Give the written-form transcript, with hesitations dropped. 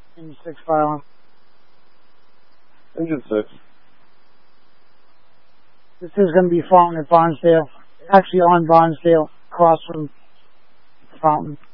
Engine 6 fire alarm. Engine 6. This is going to be fountain at Barnesdale. Actually on Barnesdale, across from the fountain.